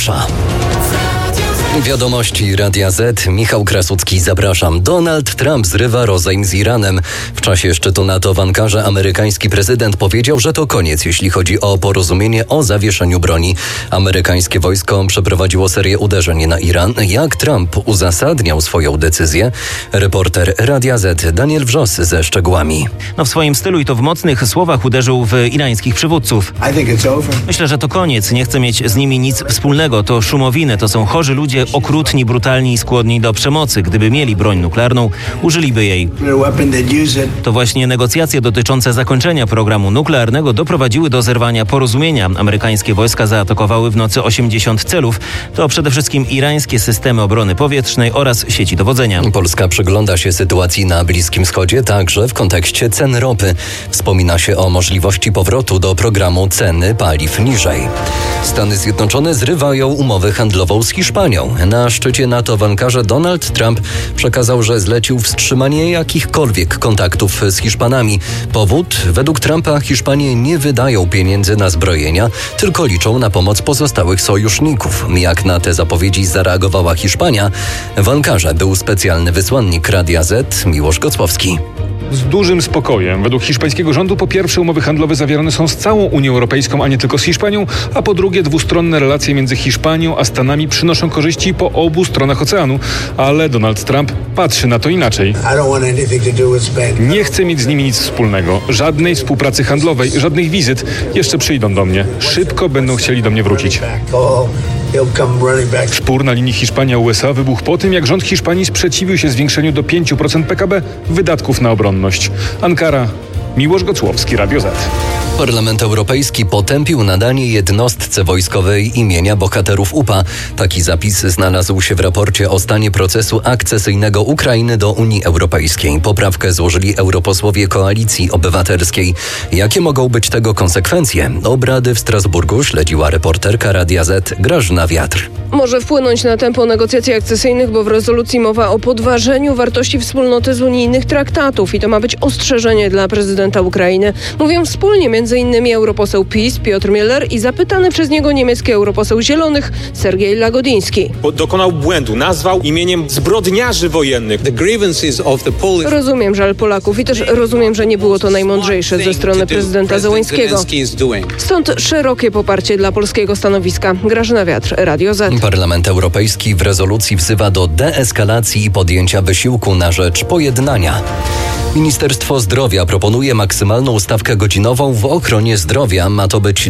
pierwsza. Wiadomości Radia Z. Michał Krasucki, zapraszam. Donald Trump zrywa rozejm z Iranem. W czasie szczytu NATO w Ankarze amerykański prezydent powiedział, że to koniec, jeśli chodzi o porozumienie o zawieszeniu broni. Amerykańskie wojsko przeprowadziło serię uderzeń na Iran. Jak Trump uzasadniał swoją decyzję? Reporter Radia Z Daniel Wrzos ze szczegółami. W swoim stylu i to w mocnych słowach uderzył w irańskich przywódców. Myślę, że to koniec. Nie chcę mieć z nimi nic wspólnego. To szumowiny, to są chorzy ludzie, okrutni, brutalni i skłonni do przemocy. Gdyby mieli broń nuklearną, użyliby jej. To właśnie negocjacje dotyczące zakończenia programu nuklearnego doprowadziły do zerwania porozumienia. Amerykańskie wojska zaatakowały w nocy 80 celów. To przede wszystkim irańskie systemy obrony powietrznej oraz sieci dowodzenia. Polska przygląda się sytuacji na Bliskim Wschodzie, także w kontekście cen ropy. Wspomina się o możliwości powrotu do programu ceny paliw niżej. Stany Zjednoczone zrywają umowę handlową z Hiszpanią. Na szczycie NATO w Ankarze Donald Trump przekazał, że zlecił wstrzymanie jakichkolwiek kontaktów z Hiszpanami. Powód? Według Trumpa Hiszpanie nie wydają pieniędzy na zbrojenia, tylko liczą na pomoc pozostałych sojuszników. Jak na te zapowiedzi zareagowała Hiszpania? W Ankarze był specjalny wysłannik Radia Z Miłosz Gocłowski. Z dużym spokojem. Według hiszpańskiego rządu po pierwsze umowy handlowe zawierane są z całą Unią Europejską, a nie tylko z Hiszpanią, a po drugie dwustronne relacje między Hiszpanią a Stanami przynoszą korzyści po obu stronach oceanu. Ale Donald Trump patrzy na to inaczej. Nie chcę mieć z nimi nic wspólnego. Żadnej współpracy handlowej, żadnych wizyt. Jeszcze przyjdą do mnie. Szybko będą chcieli do mnie wrócić. Spór na linii Hiszpania-USA wybuchł po tym, jak rząd Hiszpanii sprzeciwił się zwiększeniu do 5% PKB wydatków na obronność. Ankara, Miłosz Gocłowski, Radio Z. Parlament Europejski potępił nadanie jednostce wojskowej imienia bohaterów UPA. Taki zapis znalazł się w raporcie o stanie procesu akcesyjnego Ukrainy do Unii Europejskiej. Poprawkę złożyli europosłowie Koalicji Obywatelskiej. Jakie mogą być tego konsekwencje? Obrady w Strasburgu śledziła reporterka Radia Z Grażyna Wiatr. Może wpłynąć na tempo negocjacji akcesyjnych, bo w rezolucji mowa o podważeniu wartości wspólnoty z unijnych traktatów i to ma być ostrzeżenie dla prezydenta Ukrainy. Mówią wspólnie m.in. europoseł PiS Piotr Müller i zapytany przez niego niemiecki europoseł Zielonych Sergiej Lagodiński. Dokonał błędu, nazwał imieniem zbrodniarzy wojennych. Rozumiem żal Polaków i też rozumiem, że nie było to najmądrzejsze ze strony prezydenta Zełenskiego. Stąd szerokie poparcie dla polskiego stanowiska. Grażyna Wiatr, Radio Z. Parlament Europejski w rezolucji wzywa do deeskalacji i podjęcia wysiłku na rzecz pojednania. Ministerstwo Zdrowia proponuje maksymalną stawkę godzinową w ochronie zdrowia. Ma to być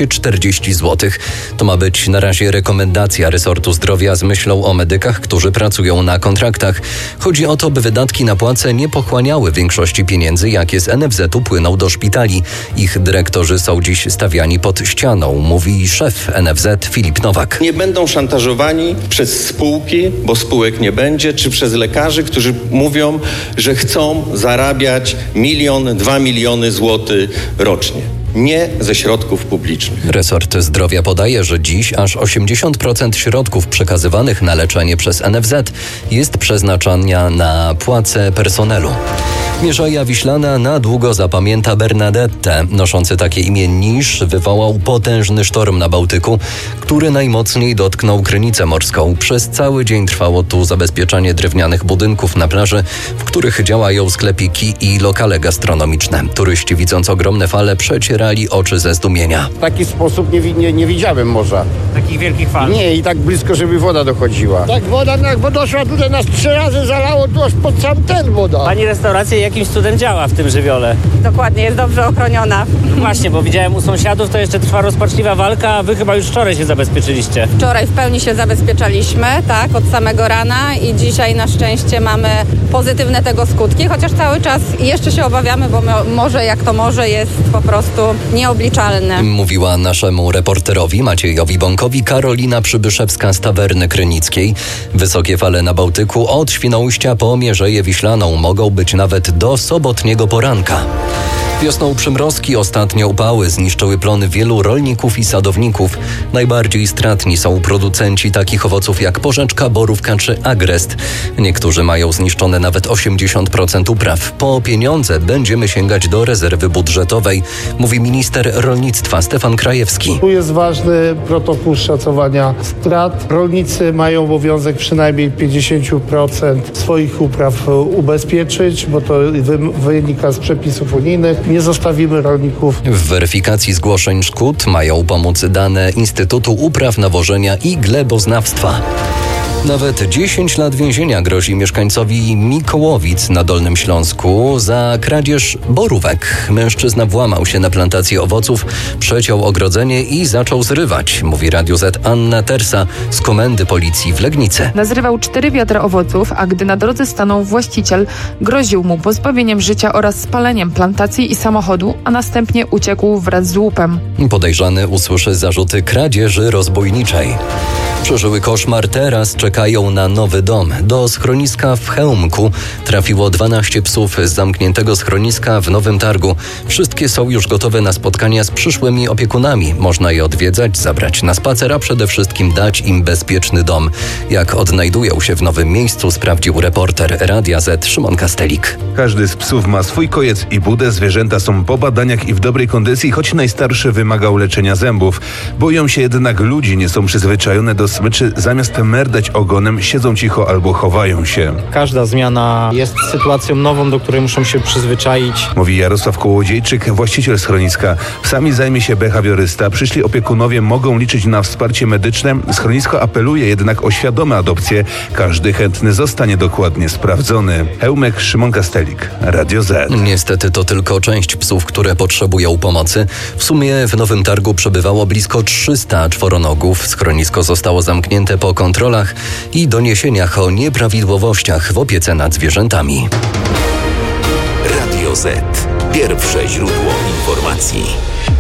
240 zł. To ma być na razie rekomendacja resortu zdrowia z myślą o medykach, którzy pracują na kontraktach. Chodzi o to, by wydatki na płace nie pochłaniały większości pieniędzy, jakie z NFZ-u płyną do szpitali. Ich dyrektorzy są dziś stawiani pod ścianą, mówi szef NFZ Filip Nowak. Nie będą szantażowani przez spółki, bo spółek nie będzie, czy przez lekarzy, którzy mówią, że chcą zarabiać 1-2 miliony złotych rocznie. Nie ze środków publicznych. Resort Zdrowia podaje, że dziś aż 80% środków przekazywanych na leczenie przez NFZ jest przeznaczania na płace personelu. Mierzeja Wiślana na długo zapamięta Bernadette. Noszący takie imię Nisz wywołał potężny sztorm na Bałtyku, który najmocniej dotknął Krynicę Morską. Przez cały dzień trwało tu zabezpieczanie drewnianych budynków na plaży, w których działają sklepiki i lokale gastronomiczne. Turyści, widząc ogromne fale, przecierali oczy ze zdumienia. W taki sposób nie widziałem morza. Takich wielkich fal? Nie, i tak blisko, żeby woda dochodziła. Tak, woda bo doszła tutaj, nas 3 razy zalało, tu aż pod sam ten woda. Pani restauracja jakimś cudem działa w tym żywiole. Dokładnie, jest dobrze ochroniona. Właśnie, bo widziałem u sąsiadów, to jeszcze trwa rozpaczliwa walka, a wy chyba już wczoraj się zabezpieczyliście. Wczoraj w pełni się zabezpieczaliśmy, tak, od samego rana i dzisiaj na szczęście mamy pozytywne tego skutki, chociaż cały czas jeszcze się obawiamy, bo morze jak to morze jest po prostu nieobliczalne. Mówiła naszemu reporterowi Maciejowi Bąkowi Karolina Przybyszewska z Tawerny Krynickiej. Wysokie fale na Bałtyku od Świnoujścia po Mierzeję Wiślaną mogą być nawet do sobotniego poranka. Wiosną przymrozki, ostatnie upały zniszczyły plony wielu rolników i sadowników. Najbardziej stratni są producenci takich owoców jak porzeczka, borówka czy agrest. Niektórzy mają zniszczone nawet 80% upraw. Po pieniądze będziemy sięgać do rezerwy budżetowej, mówi minister rolnictwa Stefan Krajewski. Tu jest ważny protokół szacowania strat. Rolnicy mają obowiązek przynajmniej 50% swoich upraw ubezpieczyć, bo to wynika z przepisów unijnych. Nie zostawimy rolników. W weryfikacji zgłoszeń szkód mają pomóc dane Instytutu Upraw, Nawożenia i Gleboznawstwa. Nawet 10 lat więzienia grozi mieszkańcowi Mikołowic na Dolnym Śląsku za kradzież borówek. Mężczyzna włamał się na plantację owoców, przeciął ogrodzenie i zaczął zrywać, mówi Radiu Z Anna Tersa z Komendy Policji w Legnicy. Nazrywał 4 wiadra owoców, a gdy na drodze stanął właściciel, groził mu pozbawieniem życia oraz spaleniem plantacji i samochodu, a następnie uciekł wraz z łupem. Podejrzany usłyszy zarzuty kradzieży rozbójniczej. Przeżyły koszmar, teraz czekają na nowy dom. Do schroniska w Chełmku trafiło 12 psów z zamkniętego schroniska w Nowym Targu. Wszystkie są już gotowe na spotkania z przyszłymi opiekunami. Można je odwiedzać, zabrać na spacer, a przede wszystkim dać im bezpieczny dom. Jak odnajdują się w nowym miejscu, sprawdził reporter Radia Z Szymon Kastelik. Każdy z psów ma swój kojec i budę. Zwierzęta są po badaniach i w dobrej kondycji, choć najstarszy wymagał leczenia zębów. Boją się jednak ludzi, nie są przyzwyczajone do smyczy, zamiast merdać ogonem siedzą cicho albo chowają się. Każda zmiana jest sytuacją nową, do której muszą się przyzwyczaić. Mówi Jarosław Kołodziejczyk, właściciel schroniska. Psami zajmie się behawiorysta. Przyszli opiekunowie mogą liczyć na wsparcie medyczne. Schronisko apeluje jednak o świadome adopcje. Każdy chętny zostanie dokładnie sprawdzony. Chełmek, Szymon Kastelik, Radio Z. Niestety to tylko część psów, które potrzebują pomocy. W sumie w Nowym Targu przebywało blisko 300 czworonogów. Schronisko zostało zamknięte po kontrolach i doniesieniach o nieprawidłowościach w opiece nad zwierzętami. Radio Z. Pierwsze źródło informacji.